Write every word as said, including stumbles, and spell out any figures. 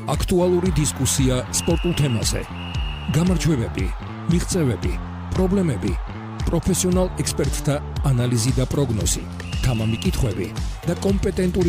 აქტუალური დისკუსია სპორტულ თემაზე. გამარჯვებები, მიღწევები, პრობლემები, პროფესიონალ ექსპერტთა ანალიზი და პროგნოზი, თამამი კითხვები და კომპეტენტური